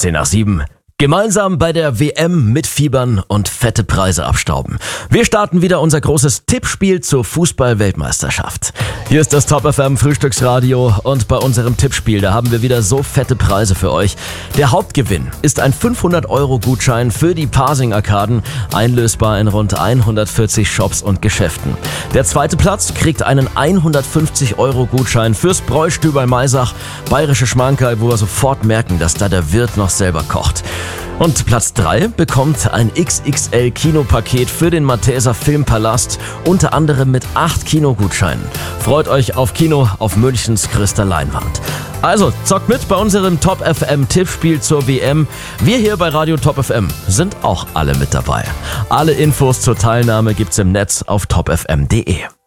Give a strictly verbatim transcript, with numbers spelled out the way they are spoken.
zehn nach sieben. Gemeinsam bei der W M mitfiebern und fette Preise abstauben. Wir starten wieder unser großes Tippspiel zur Fußball-Weltmeisterschaft. Hier ist das Top F M Frühstücksradio und bei unserem Tippspiel, da haben wir wieder so fette Preise für euch. Der Hauptgewinn ist ein fünfhundert Euro Gutschein für die Parsing-Arkaden, einlösbar in rund hundertvierzig Shops und Geschäften. Der zweite Platz kriegt einen hundertfünfzig Euro Gutschein fürs Bräustü bei Maisach, bayerische Schmankerl, wo wir sofort merken, dass da der Wirt noch selber kocht. Und Platz drei bekommt ein X X L-Kinopaket für den Malteser Filmpalast, unter anderem mit acht Kinogutscheinen. Freut euch auf Kino auf Münchens größter Leinwand. Also, zockt mit bei unserem Top F M Tippspiel zur W M. Wir hier bei Radio Top F M sind auch alle mit dabei. Alle Infos zur Teilnahme gibt's im Netz auf top f m punkt d e.